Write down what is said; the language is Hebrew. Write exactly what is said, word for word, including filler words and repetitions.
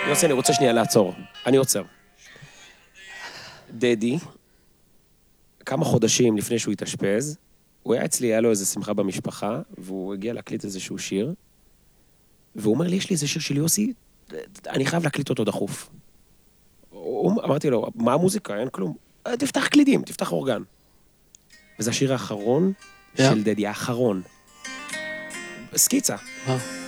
יוסי, אני רוצה שנייה לעצור. אני עוצר. דדי, כמה חודשים לפני שהוא התאשפז, הוא היה אצלי, היה לו איזו שמחה במשפחה, והוא הגיע להקליט איזשהו שיר, והוא אומר לי, יש לי איזה שיר של יוסי, אני חייב להקליט אותו דחוף. אמרתי לו, מה המוזיקה? אין כלום. תפתח קלידים, תפתח אורגן. וזה השיר האחרון של דדי, האחרון. סקיצה.